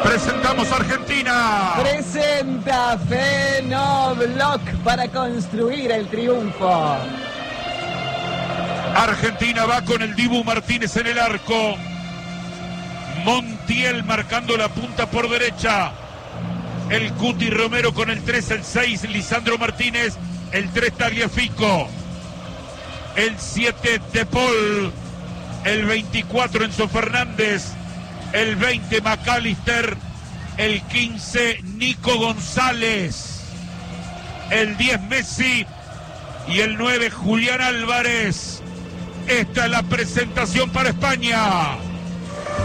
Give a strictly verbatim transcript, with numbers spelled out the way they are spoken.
Presentamos Argentina. Presenta Fenobloc para construir el triunfo. Argentina va con el Dibu Martínez en el arco. Montiel marcando la punta por derecha. El Cuti Romero con el tres, el seis, Lisandro Martínez. El tres, Tagliafico. El siete, De Paul. El veinticuatro, Enzo Fernández. El veinte, McAllister. El quince, Nico González. El diez, Messi. Y el nueve, Julián Álvarez. Esta es la presentación para España.